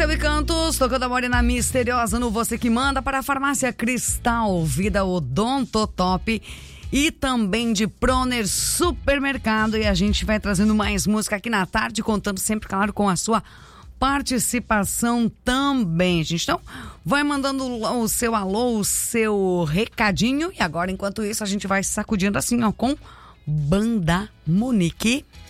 Axel e Cantos, tocando a Morena Misteriosa no Você Que Manda, para a Farmácia Cristal, Vida Odontotop e também de Proner Supermercado. E a gente vai trazendo mais música aqui na tarde, contando sempre, claro, com a sua participação também, gente. Então, vai mandando o seu alô, o seu recadinho. E agora, enquanto isso, a gente vai sacudindo assim, ó, com Banda Monique.